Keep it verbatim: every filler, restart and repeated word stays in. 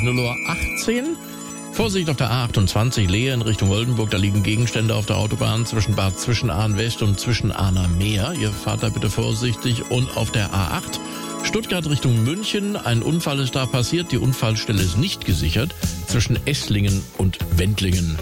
null Uhr achtzehn. Vorsicht auf der A achtundzwanzig, Lehe in Richtung Oldenburg. Da liegen Gegenstände auf der Autobahn zwischen Bad Zwischenahn West und Zwischenahner Meer. Ihr fahrt da bitte vorsichtig. Und auf der A acht, Stuttgart Richtung München. Ein Unfall ist da passiert. Die Unfallstelle ist nicht gesichert zwischen Esslingen und Wendlingen.